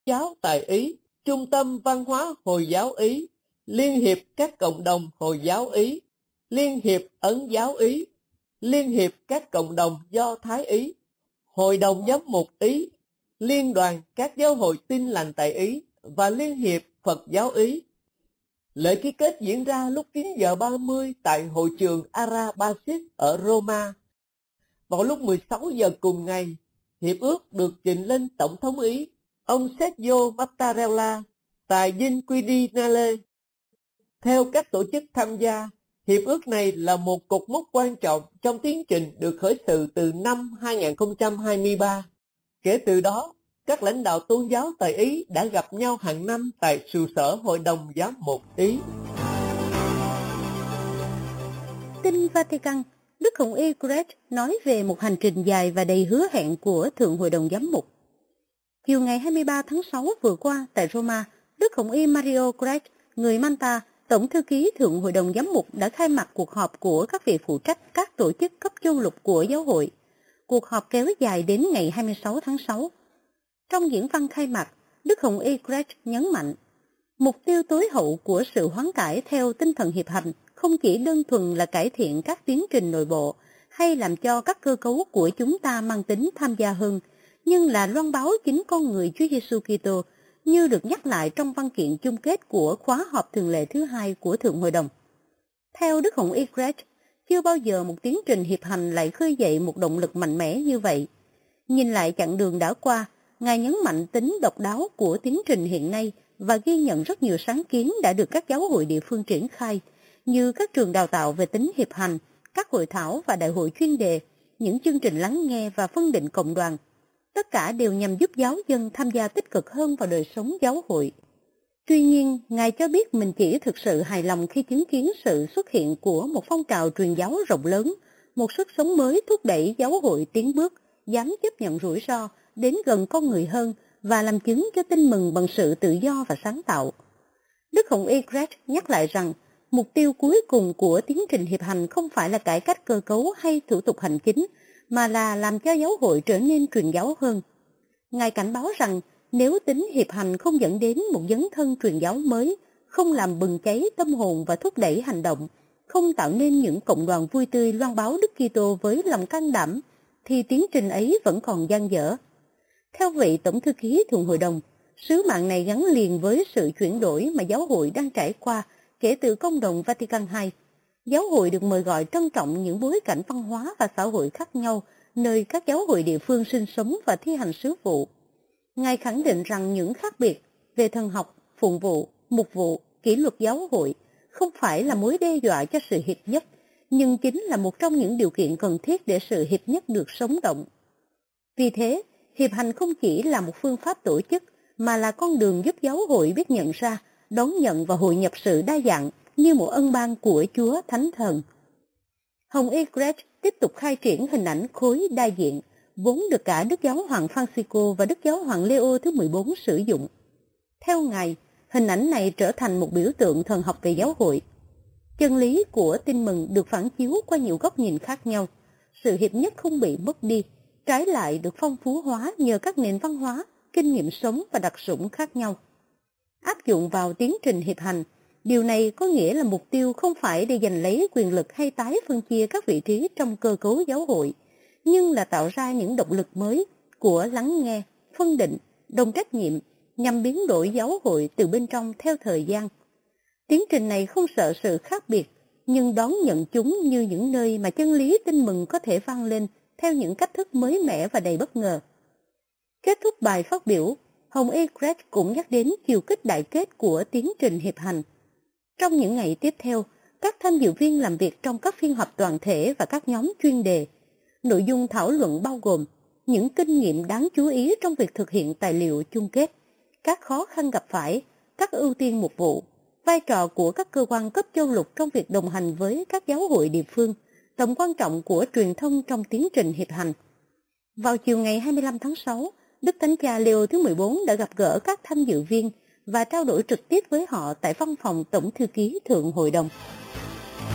giáo tại Ý, Trung tâm Văn hóa Hồi giáo Ý, Liên hiệp các cộng đồng Hồi giáo Ý, Liên hiệp Ấn giáo Ý, Liên hiệp các cộng đồng Do Thái Ý, Hội đồng Giám mục Ý, Liên đoàn các giáo hội Tin lành tại Ý và Liên hiệp Phật giáo Ý. Lễ ký kết diễn ra lúc 9 giờ 30 tại hội trường Arabasis ở Roma. Vào lúc 16 giờ cùng ngày, hiệp ước được trình lên Tổng thống Ý, ông Sergio Mattarella, tại Quirinale. Theo các tổ chức tham gia, hiệp ước này là một cột mốc quan trọng trong tiến trình được khởi sự từ năm 2023. Kể từ đó, các lãnh đạo tôn giáo tại Ý đã gặp nhau hàng năm tại trụ sở Hội đồng Giám mục Ý. Tin Vatican, Đức Hồng Y Greg nói về một hành trình dài và đầy hứa hẹn của Thượng Hội đồng Giám mục. Chiều ngày 23 tháng 6 vừa qua tại Roma, Đức Hồng Y Mario Greg, người Manta, Tổng thư ký Thượng Hội đồng Giám mục đã khai mạc cuộc họp của các vị phụ trách các tổ chức cấp châu lục của giáo hội. Cuộc họp kéo dài đến ngày 26 tháng 6. Trong diễn văn khai mạc, Đức Hồng Y Greg nhấn mạnh, mục tiêu tối hậu của sự hoán cải theo tinh thần hiệp hành không chỉ đơn thuần là cải thiện các tiến trình nội bộ hay làm cho các cơ cấu của chúng ta mang tính tham gia hơn, nhưng là loan báo chính con người Chúa Giêsu Kitô như được nhắc lại trong văn kiện chung kết của khóa họp thường lệ thứ 2 của Thượng Hội đồng. Theo Đức Hồng Y Greg, chưa bao giờ một tiến trình hiệp hành lại khơi dậy một động lực mạnh mẽ như vậy. Nhìn lại chặng đường đã qua, Ngài nhấn mạnh tính độc đáo của tiến trình hiện nay và ghi nhận rất nhiều sáng kiến đã được các giáo hội địa phương triển khai, như các trường đào tạo về tính hiệp hành, các hội thảo và đại hội chuyên đề, những chương trình lắng nghe và phân định cộng đoàn. Tất cả đều nhằm giúp giáo dân tham gia tích cực hơn vào đời sống giáo hội. Tuy nhiên, Ngài cho biết mình chỉ thực sự hài lòng khi chứng kiến sự xuất hiện của một phong trào truyền giáo rộng lớn, một sức sống mới thúc đẩy giáo hội tiến bước, dám chấp nhận rủi ro, đến gần con người hơn và làm chứng cho tin mừng bằng sự tự do và sáng tạo. Đức Hồng Y Greg nhắc lại rằng, mục tiêu cuối cùng của tiến trình hiệp hành không phải là cải cách cơ cấu hay thủ tục hành chính, mà là làm cho giáo hội trở nên truyền giáo hơn. Ngài cảnh báo rằng, nếu tính hiệp hành không dẫn đến một dấn thân truyền giáo mới, không làm bừng cháy tâm hồn và thúc đẩy hành động, không tạo nên những cộng đoàn vui tươi loan báo Đức Kitô với lòng can đảm, thì tiến trình ấy vẫn còn dang dở. Theo vị Tổng thư ký Thượng Hội đồng, sứ mạng này gắn liền với sự chuyển đổi mà giáo hội đang trải qua kể từ Công đồng Vatican II. Giáo hội được mời gọi trân trọng những bối cảnh văn hóa và xã hội khác nhau, nơi các giáo hội địa phương sinh sống và thi hành sứ vụ. Ngài khẳng định rằng những khác biệt về thần học, phụng vụ, mục vụ, kỷ luật giáo hội không phải là mối đe dọa cho sự hiệp nhất, nhưng chính là một trong những điều kiện cần thiết để sự hiệp nhất được sống động. Vì thế, hiệp hành không chỉ là một phương pháp tổ chức, mà là con đường giúp giáo hội biết nhận ra, đón nhận và hội nhập sự đa dạng như một ân ban của Chúa Thánh Thần. Hồng Y Greg tiếp tục khai triển hình ảnh khối đa diện, vốn được cả Đức Giáo hoàng Francisco và Đức Giáo hoàng Leo thứ 14 sử dụng. Theo Ngài, hình ảnh này trở thành một biểu tượng thần học về giáo hội. Chân lý của tin mừng được phản chiếu qua nhiều góc nhìn khác nhau. Sự hiệp nhất không bị mất đi, trái lại được phong phú hóa nhờ các nền văn hóa, kinh nghiệm sống và đặc sủng khác nhau. Áp dụng vào tiến trình hiệp hành, điều này có nghĩa là mục tiêu không phải để giành lấy quyền lực hay tái phân chia các vị trí trong cơ cấu giáo hội, nhưng là tạo ra những động lực mới của lắng nghe, phân định, đồng trách nhiệm nhằm biến đổi giáo hội từ bên trong theo thời gian. Tiến trình này không sợ sự khác biệt, nhưng đón nhận chúng như những nơi mà chân lý tin mừng có thể vang lên theo những cách thức mới mẻ và đầy bất ngờ. Kết thúc bài phát biểu, Hồng Y Greg cũng nhắc đến chiều kích đại kết của tiến trình hiệp hành. Trong những ngày tiếp theo, các tham dự viên làm việc trong các phiên họp toàn thể và các nhóm chuyên đề. Nội dung thảo luận bao gồm những kinh nghiệm đáng chú ý trong việc thực hiện tài liệu chung kết, các khó khăn gặp phải, các ưu tiên mục vụ, vai trò của các cơ quan cấp châu lục trong việc đồng hành với các giáo hội địa phương, tầm quan trọng của truyền thông trong tiến trình hiệp hành. Vào chiều ngày 25 tháng 6, Đức Thánh Cha Leo thứ 14 đã gặp gỡ các tham dự viên và trao đổi trực tiếp với họ tại văn phòng Tổng thư ký Thượng Hội đồng.